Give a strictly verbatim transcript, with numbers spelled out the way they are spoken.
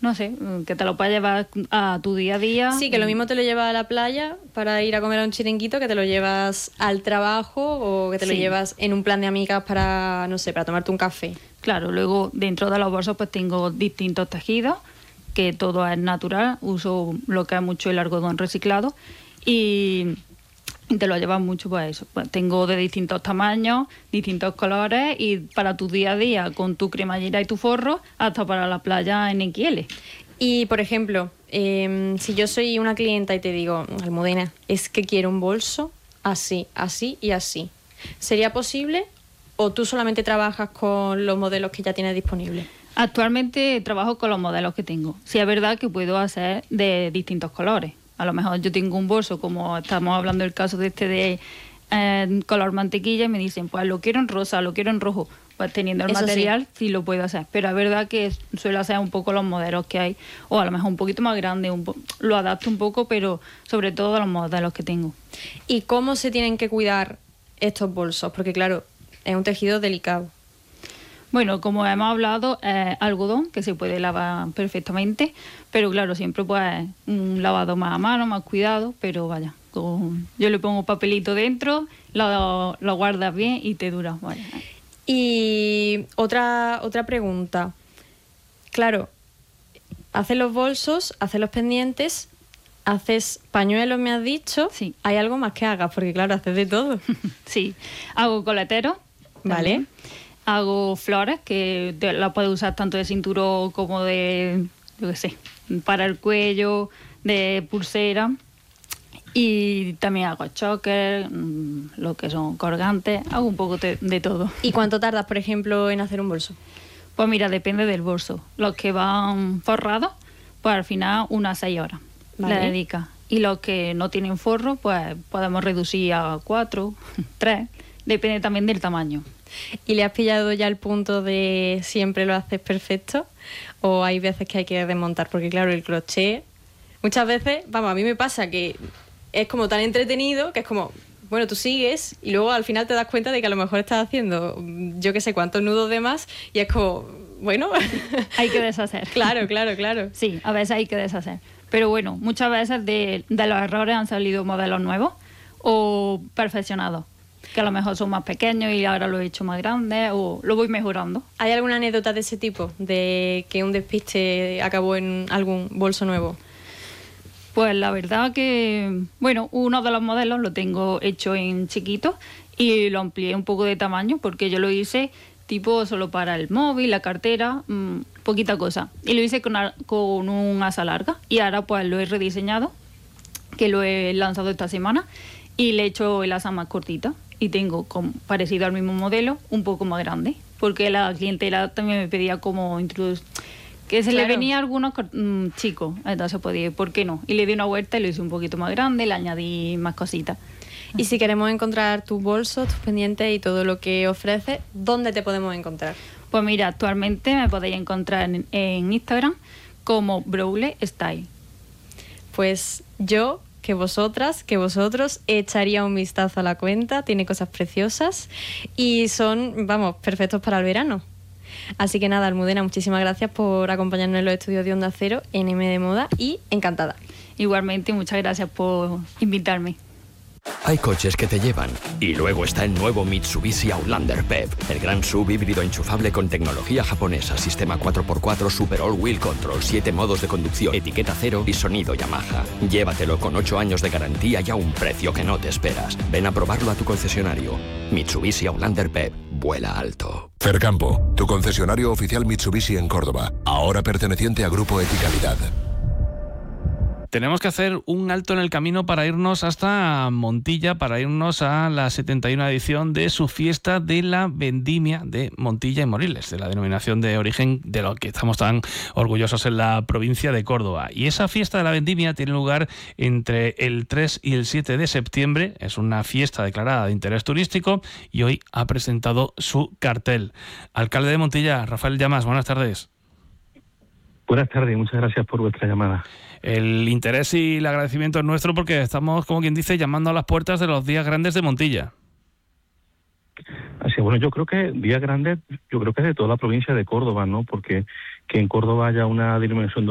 no sé, que te lo puedas llevar a tu día a día. Sí, que lo mismo te lo llevas a la playa para ir a comer a un chiringuito, que te lo llevas al trabajo o que te Sí. lo llevas en un plan de amigas para, no sé, para tomarte un café. Claro, luego dentro de los bolsos pues tengo distintos tejidos, que todo es natural, uso lo que es mucho el algodón reciclado y te lo llevas mucho pues eso. Pues tengo de distintos tamaños, distintos colores y para tu día a día con tu cremallera y tu forro, hasta para la playa en equis ele. Y, por ejemplo, eh, si yo soy una clienta y te digo, Almudena, es que quiero un bolso así, así y así, ¿sería posible o tú solamente trabajas con los modelos que ya tienes disponibles? Actualmente trabajo con los modelos que tengo. Sí es verdad que puedo hacer de distintos colores. A lo mejor yo tengo un bolso, como estamos hablando del caso de este de eh, color mantequilla, y me dicen, pues lo quiero en rosa, lo quiero en rojo. Pues teniendo el Eso material sí. sí lo puedo hacer. Pero es verdad que suelo hacer un poco los modelos que hay, o a lo mejor un poquito más grande, un po- lo adapto un poco, pero sobre todo a los modelos que tengo. ¿Y cómo se tienen que cuidar estos bolsos? Porque, claro, es un tejido delicado. Bueno, como hemos hablado, es algodón que se puede lavar perfectamente, pero claro, siempre pues un lavado más a mano, más cuidado, pero vaya, con... yo le pongo papelito dentro, lo, lo guardas bien y te dura. Vaya. Y otra, otra pregunta. Claro, haces los bolsos, haces los pendientes, haces pañuelos, me has dicho. Sí. ¿Hay algo más que hagas? Porque claro, haces de todo. Sí, hago coleteros. Vale. También. Hago flores, que te- la puedes usar tanto de cinturón como de, yo qué sé, para el cuello, de pulsera. Y también hago choker, mmm, lo que son colgantes, hago un poco de, de todo. ¿Y cuánto tardas, por ejemplo, en hacer un bolso? Pues mira, depende del bolso. Los que van forrados, pues al final unas seis horas Vale. le dedicas. Y los que no tienen forro, pues podemos reducir a cuatro, tres, depende también del tamaño. ¿Y le has pillado ya el punto de siempre lo haces perfecto? ¿O hay veces que hay que desmontar? Porque claro, el crochet, muchas veces, vamos, a mí me pasa que es como tan entretenido que es como, bueno, tú sigues y luego al final te das cuenta de que a lo mejor estás haciendo yo qué sé cuántos nudos de más y es como, bueno... Hay que deshacer. Claro, claro, claro. Sí, a veces hay que deshacer. Pero bueno, muchas veces de, de los errores han salido modelos nuevos o perfeccionados, que a lo mejor son más pequeños y ahora lo he hecho más grande o lo voy mejorando. ¿Hay alguna anécdota de ese tipo? De que un despiste acabó en algún bolso nuevo. Pues la verdad que, bueno, uno de los modelos lo tengo hecho en chiquito y lo amplié un poco de tamaño porque yo lo hice tipo solo para el móvil, la cartera, mmm, poquita cosa. Y lo hice con, a- con un asa larga y ahora pues lo he rediseñado, que lo he lanzado esta semana y le he hecho el asa más cortita y tengo como, parecido al mismo modelo, un poco más grande, porque la clientela también me pedía como introducir... Que se Claro. le venía a algunos mmm, chicos, entonces podía, ¿por qué no? Y le di una vuelta y lo hice un poquito más grande, le añadí más cositas. Y si queremos encontrar tus bolsos, tus pendientes y todo lo que ofreces, ¿dónde te podemos encontrar? Pues mira, actualmente me podéis encontrar en, en Instagram como Brawle Style. Pues yo, que vosotras, que vosotros, echaría un vistazo a la cuenta, tiene cosas preciosas y son, vamos, perfectos para el verano. Así que nada, Almudena, muchísimas gracias por acompañarnos en los estudios de Onda Cero, en M de Moda, y encantada. Igualmente, muchas gracias por invitarme. Hay coches que te llevan y luego está el nuevo Mitsubishi Outlander P E V, el gran sub híbrido enchufable con tecnología japonesa, sistema cuatro por cuatro Super All Wheel Control, siete modos de conducción, etiqueta cero y sonido Yamaha. Llévatelo con ocho años de garantía y a un precio que no te esperas. Ven a probarlo a tu concesionario. Mitsubishi Outlander P E V, vuela alto. Fercampo, tu concesionario oficial Mitsubishi en Córdoba, ahora perteneciente a Grupo Eticalidad. Tenemos que hacer un alto en el camino para irnos hasta Montilla, para irnos a la setenta y una edición de su fiesta de la vendimia de Montilla y Moriles, de la denominación de origen de lo que estamos tan orgullosos en la provincia de Córdoba. Y esa fiesta de la vendimia tiene lugar entre el tres y el siete de septiembre. Es una fiesta declarada de interés turístico y hoy ha presentado su cartel. Alcalde de Montilla, Rafael Llamas, buenas tardes. Buenas tardes y muchas gracias por vuestra llamada. El interés y el agradecimiento es nuestro porque estamos, como quien dice, llamando a las puertas de los días grandes de Montilla. Así bueno, yo creo que días grandes, yo creo que es de toda la provincia de Córdoba, ¿no? Porque que en Córdoba haya una denominación